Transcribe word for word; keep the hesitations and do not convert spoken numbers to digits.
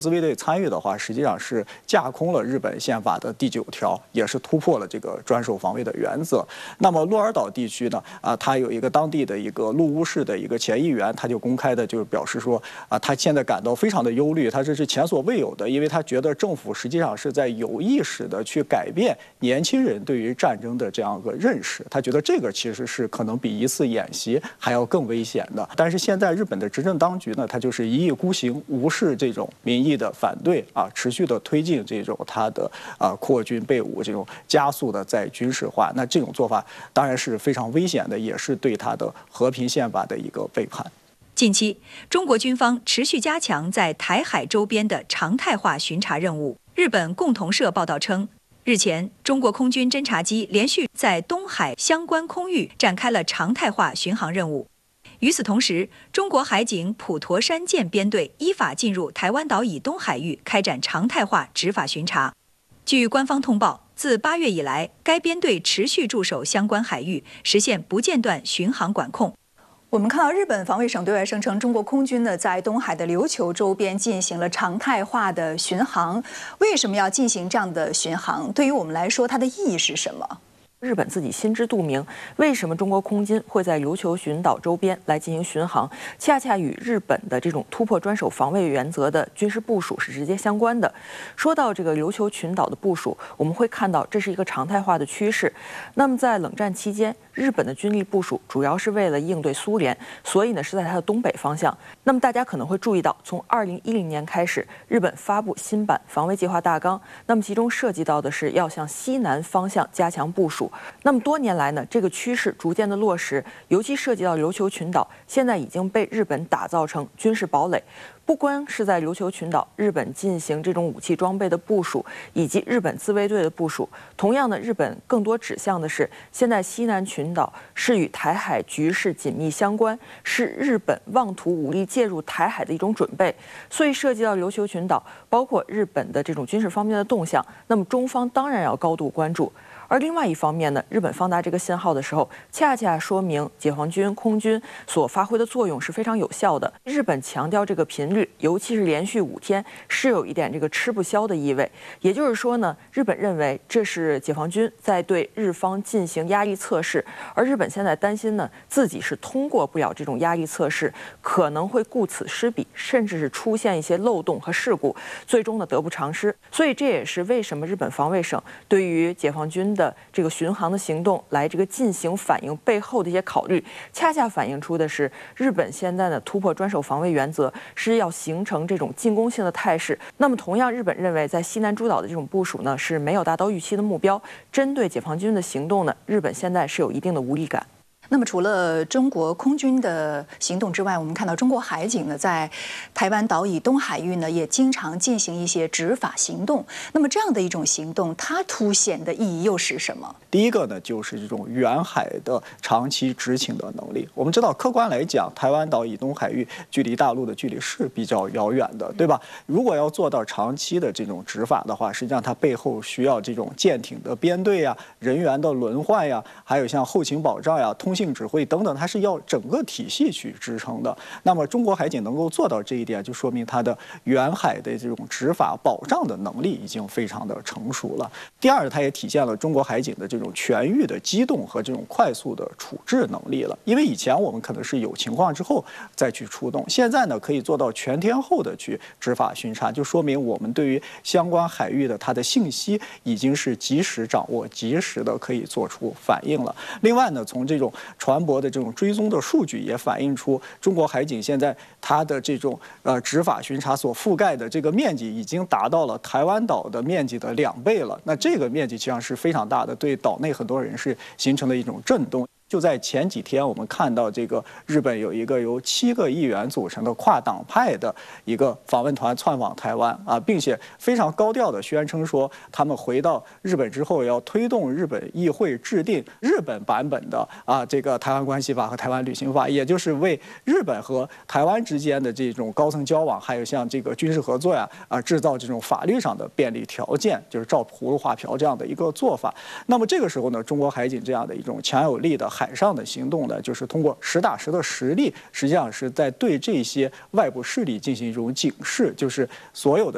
自卫队参与的话，实际上是架空了日本宪法的第九条，也是突破了这个专守防卫的原则。那么鹿儿岛地区呢，啊，他有一个当地的一个鹿屋市的一个前议员，他就公开的就表示说，啊，他现在感到非常的忧虑，他这是前所未有的，因为他觉得政府实际上是在有意识的去改变年轻人对于战争的这样一个认识，他觉得这个其实是可能比一次演习还要更危险的。但是现在日本的执政当局呢，他就是一意孤行，无视这种民意的反对啊，持续的推进这种它的啊扩军备武，这种加速的在军事化。那这种做法当然是非常危险的，也是对它的和平宪法的一个背叛。 近期，中国军方持续加强在台海周边的常态化巡查任务。日本共同社报道称，日前，中国空军侦察机连续在东海相关空域展开了常态化巡航任务。与此同时，中国海警普陀山舰编队依法进入台湾岛以东海域开展常态化执法巡查。据官方通报，自八月以来，该编队持续驻守相关海域，实现不间断巡航管控。 我们看到日本防卫省对外声称，中国空军呢在东海的琉球周边进行了常态化的巡航。为什么要进行这样的巡航？对于我们来说，它的意义是什么？ 日本自己心知肚明，为什么中国空军会在琉球群岛周边来进行巡航，恰恰与日本的这种突破专守防卫原则的军事部署是直接相关的。说到这个琉球群岛的部署，我们会看到这是一个常态化的趋势。那么在冷战期间，日本的军力部署主要是为了应对苏联，所以呢是在它的东北方向。那么大家可能会注意到，从二零一零年开始，日本发布新版防卫计划大纲，那么其中涉及到的是要向西南方向加强部署。那么多年来呢，这个趋势逐渐的落实，尤其涉及到琉球群岛，现在已经被日本打造成军事堡垒。不光是在琉球群岛，日本进行这种武器装备的部署，以及日本自卫队的部署。同样的，日本更多指向的是，现在西南群岛是与台海局势紧密相关，是日本妄图武力介入台海的一种准备。所以涉及到琉球群岛，包括日本的这种军事方面的动向，那么中方当然要高度关注。而另外一方面呢，日本放大这个信号的时候，恰恰说明解放军空军所发挥的作用是非常有效的。日本强调这个频率，尤其是连续五天，是有一点这个吃不消的意味。也就是说呢，日本认为这是解放军在对日方进行压力测试，而日本现在担心呢，自己是通过不了这种压力测试，可能会顾此失彼，甚至是出现一些漏洞和事故，最终呢得不偿失。所以这也是为什么日本防卫省对于解放军的的这个巡航的行动来这个进行反应背后的一些考虑，恰恰反映出的是日本现在的突破专守防卫原则是要形成这种进攻性的态势。那么同样，日本认为在西南诸岛的这种部署呢是没有达到预期的目标，针对解放军的行动呢，日本现在是有一定的无力感。 那么，除了中国空军的行动之外，我们看到中国海警呢，在台湾岛以东海域呢，也经常进行一些执法行动。那么，这样的一种行动，它凸显的意义又是什么？ 第一个呢，就是这种远海的长期执勤的能力。我们知道，客观来讲，台湾岛以东海域距离大陆的距离是比较遥远的，对吧？如果要做到长期的这种执法的话，实际上它背后需要这种舰艇的编队呀、人员的轮换呀，还有像后勤保障呀、通信指挥等等，它是要整个体系去支撑的。那么中国海警能够做到这一点，就说明它的远海的这种执法保障的能力已经非常的成熟了。第二，它也体现了中国海警的这种全域的机动和这种快速的处置能力了。因为以前我们可能是有情况之后再去出动，现在呢可以做到全天候的去执法巡查，就说明我们对于相关海域的它的信息已经是及时掌握、及时的可以做出反应了。另外呢，从这种船舶的这种追踪的数据也反映出，中国海警现在它的这种呃执法巡查所覆盖的这个面积已经达到了台湾岛的面积的两倍了。那这个面积实际上是非常大的，对岛内很多人是形成了一种震动。就在前几天，我们看到这个日本有一个由七个议员组成的跨党派的一个访问团窜访台湾啊，并且非常高调的宣称说，他们回到日本之后要推动日本议会制定日本版本的啊这个台湾关系法和台湾旅行法，也就是为日本和台湾之间的这种高层交往，还有像这个军事合作呀啊制造这种法律上的便利条件，就是照葫芦画瓢这样的一个做法。那么这个时候呢，中国海警这样的一种强有力的海上的行动呢，就是通过实打实的实力，实际上是在对这些外部势力进行一种警示，就是所有的